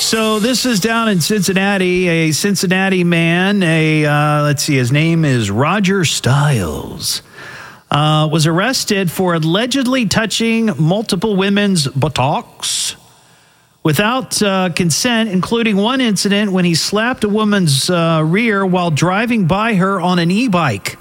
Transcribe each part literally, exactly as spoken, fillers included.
So this is down in Cincinnati. A Cincinnati man, a uh, let's see, his name is Roger Stiles, uh, was arrested for allegedly touching multiple women's buttocks without uh, consent, including one incident when he slapped a woman's uh, rear while driving by her on an e-bike.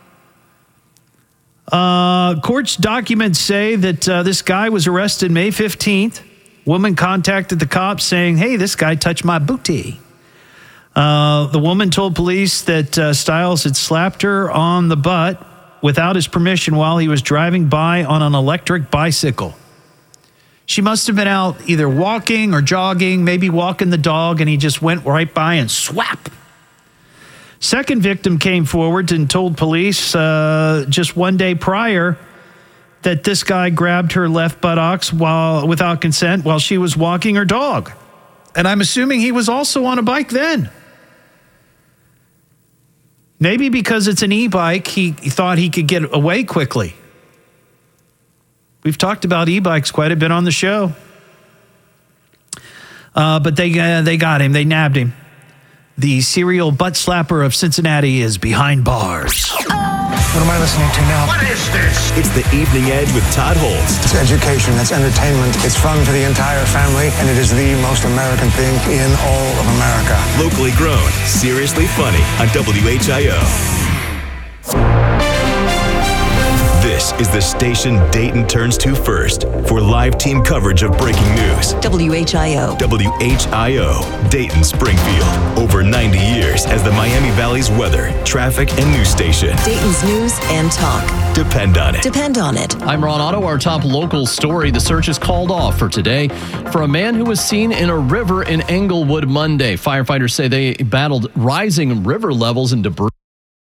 Uh, court's documents say that uh, this guy was arrested May fifteenth. Woman contacted the cops saying, hey, this guy touched my booty. Uh, the woman told police that uh, Stiles had slapped her on the butt without his permission while he was driving by on an electric bicycle. She must have been out either walking or jogging, maybe walking the dog, and he just went right by and swap. Second victim came forward and told police uh, just one day prior that this guy grabbed her left buttocks while without consent while she was walking her dog. And I'm assuming he was also on a bike then. Maybe because it's an e-bike, he, he thought he could get away quickly. We've talked about e-bikes quite a bit on the show. Uh, but they uh, they got him. They nabbed him. The serial butt slapper of Cincinnati is behind bars. What am I listening to now? What is this? It's the Evening Edge with Todd Holst. It's education, it's entertainment, it's fun for the entire family, and it is the most American thing in all of America. Locally grown, seriously funny on W H I O. This is the station Dayton turns to first for live team coverage of breaking news. W H I O. W H I O, Dayton, Springfield. Over ninety years as the Miami Valley's weather, traffic, and news station. Dayton's news and talk. Depend on it. Depend on it. I'm Ron Otto. Our top local story. The search is called off for today for a man who was seen in a river in Englewood Monday. Firefighters say they battled rising river levels and debris.